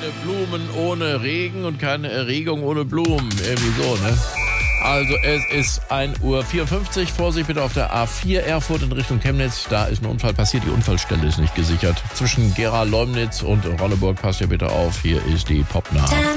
Keine Blumen ohne Regen und keine Erregung ohne Blumen. Irgendwie so, ne? Also es ist 1:54 Uhr. Vorsicht bitte auf der A4 Erfurt in Richtung Chemnitz. Da ist ein Unfall passiert. Die Unfallstelle ist nicht gesichert. Zwischen Gera, Leumnitz und Rolleburg passt ihr bitte auf. Hier ist die Popnah.